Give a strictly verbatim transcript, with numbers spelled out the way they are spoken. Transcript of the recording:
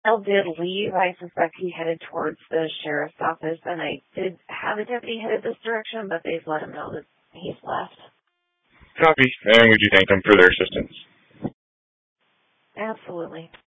Kyle did leave. I suspect he headed towards the sheriff's office, and I did have a deputy headed this direction, but they've let him know that he's left. Copy. And would you thank them for their assistance? Absolutely.